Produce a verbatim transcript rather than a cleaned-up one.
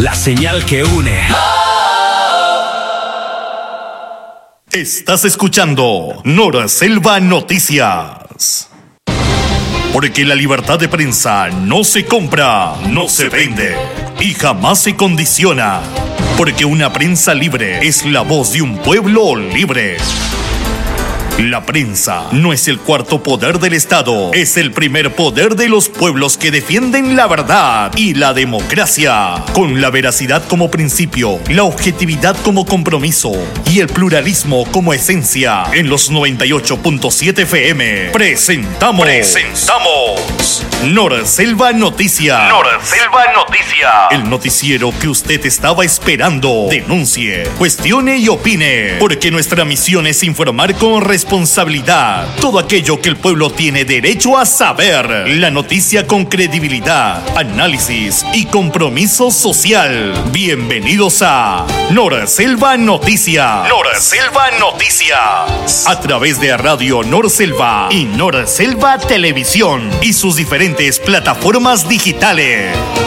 la señal que une. Estás escuchando Norselva Noticias. Porque la libertad de prensa no se compra, no se vende y jamás se condiciona. Porque una prensa libre es la voz de un pueblo libre. La prensa no es el cuarto poder del Estado, es el primer poder de los pueblos que defienden la verdad y la democracia. Con la veracidad como principio, la objetividad como compromiso y el pluralismo como esencia. En los noventa y ocho punto siete F M presentamos, presentamos Norselva Noticias. Norselva Noticias. El noticiero que usted estaba esperando. Denuncie, cuestione y opine. Porque nuestra misión es informar con responsabilidad. Responsabilidad. Todo aquello que el pueblo tiene derecho a saber. La noticia con credibilidad, análisis y compromiso social. Bienvenidos a Norselva Noticias. Norselva Noticias. A través de Radio Norselva y Norselva Televisión y sus diferentes plataformas digitales.